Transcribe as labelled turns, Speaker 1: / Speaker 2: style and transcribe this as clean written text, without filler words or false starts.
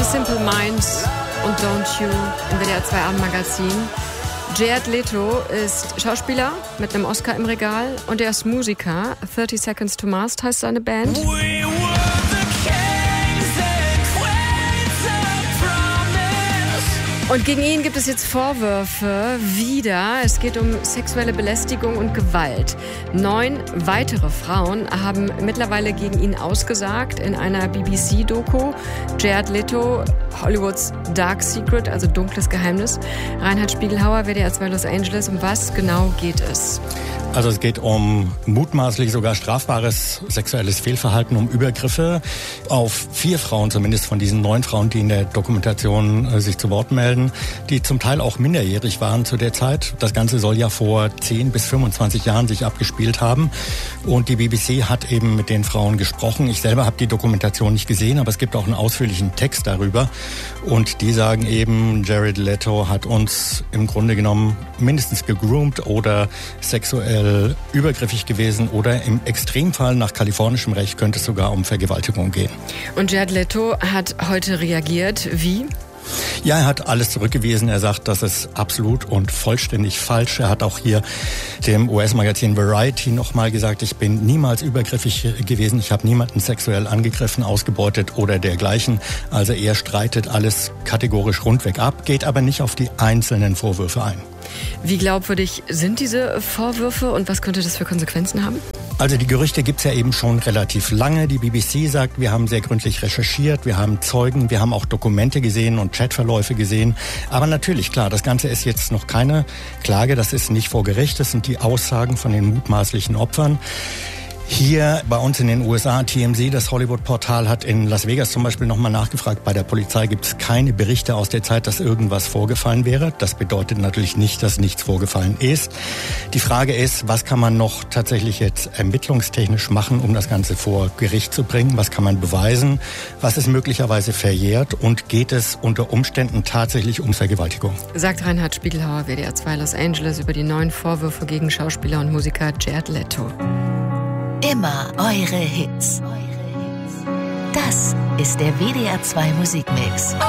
Speaker 1: Simple Minds und Don't You im WDR 2 Abendmagazin. Jared Leto ist Schauspieler mit einem Oscar im Regal und er ist Musiker. 30 Seconds to Mars heißt seine Band. Und gegen ihn gibt es jetzt Vorwürfe wieder. Es geht um sexuelle Belästigung und Gewalt. 9 weitere Frauen haben mittlerweile gegen ihn ausgesagt in einer BBC-Doku. Jared Leto, Hollywoods Dark Secret, also dunkles Geheimnis. Reinhard Spiegelhauer, WDR 2 Los Angeles. Um was genau geht es?
Speaker 2: Also es geht um mutmaßlich sogar strafbares sexuelles Fehlverhalten, um Übergriffe auf 4 Frauen, zumindest von diesen 9 Frauen, die in der Dokumentation sich zu Wort melden, die zum Teil auch minderjährig waren zu der Zeit. Das Ganze soll ja vor 10 bis 25 Jahren sich abgespielt haben. Und die BBC hat eben mit den Frauen gesprochen. Ich selber habe die Dokumentation nicht gesehen, aber es gibt auch einen ausführlichen Text darüber. Und die sagen eben, Jared Leto hat uns im Grunde genommen mindestens gegroomt oder sexuell übergriffig gewesen oder im Extremfall nach kalifornischem Recht könnte es sogar um Vergewaltigung gehen.
Speaker 1: Und Jared Leto hat heute reagiert. Wie?
Speaker 2: Ja, er hat alles zurückgewiesen. Er sagt, das ist absolut und vollständig falsch. Er hat auch hier dem US-Magazin Variety nochmal gesagt, ich bin niemals übergriffig gewesen. Ich habe niemanden sexuell angegriffen, ausgebeutet oder dergleichen. Also er streitet alles kategorisch rundweg ab, geht aber nicht auf die einzelnen Vorwürfe ein.
Speaker 1: Wie glaubwürdig sind diese Vorwürfe und was könnte das für Konsequenzen haben?
Speaker 2: Also die Gerüchte gibt's ja eben schon relativ lange. Die BBC sagt, wir haben sehr gründlich recherchiert, wir haben Zeugen, wir haben auch Dokumente gesehen und Chatverläufe gesehen. Aber natürlich, klar, das Ganze ist jetzt noch keine Klage, das ist nicht vor Gericht, das sind die Aussagen von den mutmaßlichen Opfern. Hier bei uns in den USA, TMZ, das Hollywood-Portal, hat in Las Vegas zum Beispiel nochmal nachgefragt. Bei der Polizei gibt es keine Berichte aus der Zeit, dass irgendwas vorgefallen wäre. Das bedeutet natürlich nicht, dass nichts vorgefallen ist. Die Frage ist, was kann man noch tatsächlich jetzt ermittlungstechnisch machen, um das Ganze vor Gericht zu bringen? Was kann man beweisen? Was ist möglicherweise verjährt? Und geht es unter Umständen tatsächlich um Vergewaltigung?
Speaker 1: Sagt Reinhard Spiegelhauer, WDR 2 Los Angeles, über die 9 Vorwürfe gegen Schauspieler und Musiker Jared Leto.
Speaker 3: Immer eure Hits. Das ist der WDR 2 Musikmix.